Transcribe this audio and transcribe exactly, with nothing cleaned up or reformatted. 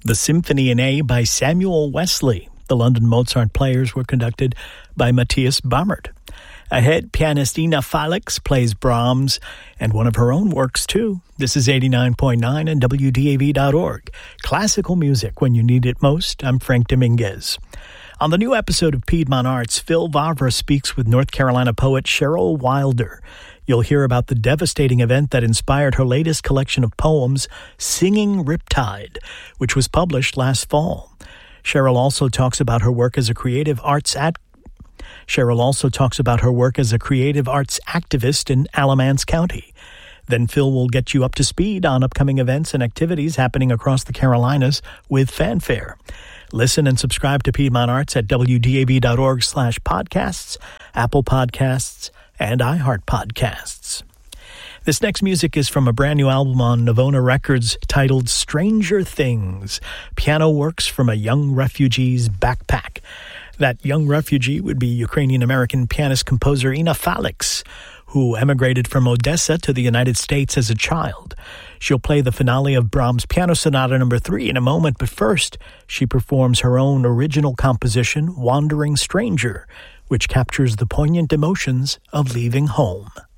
The Symphony in A by Samuel Wesley. The London Mozart Players were conducted by Matthias Bammert. Ahead, pianist Ina Felix plays Brahms and one of her own works, too. This is eighty-nine point nine and W D A V dot org. Classical music when you need it most. I'm Frank Dominguez. On the new episode of Piedmont Arts, Phil Vavra speaks with North Carolina poet Cheryl Wilder. You'll hear about the devastating event that inspired her latest collection of poems, Singing Riptide, which was published last fall. Cheryl also talks about her work as a creative arts at Cheryl also talks about her work as a creative arts activist in Alamance County. Then Phil will get you up to speed on upcoming events and activities happening across the Carolinas with fanfare. Listen and subscribe to Piedmont Arts at W D A V dot org slash podcasts, Apple Podcasts, and iHeart Podcasts. This next music is from a brand new album on Navona Records titled Stranger Things, piano works from a young refugee's backpack. That young refugee would be Ukrainian-American pianist-composer Ina Felix, who emigrated from Odessa to the United States as a child. She'll play the finale of Brahms' Piano Sonata number three in a moment, but first, she performs her own original composition, Wandering Stranger, which captures the poignant emotions of leaving home.